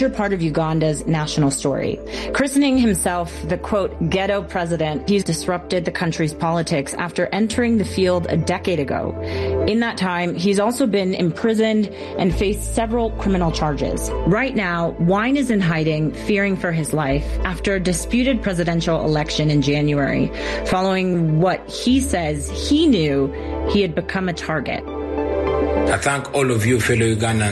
major part of Uganda's national story. Christening himself the, quote, ghetto president, he's disrupted the country's politics after entering the field a decade ago. In that time, he's also been imprisoned and faced several criminal charges. Right now, Wine is in hiding, fearing for his life after a disputed presidential election in January, following what he says he knew he had become a target. I thank all of you fellow Ugandans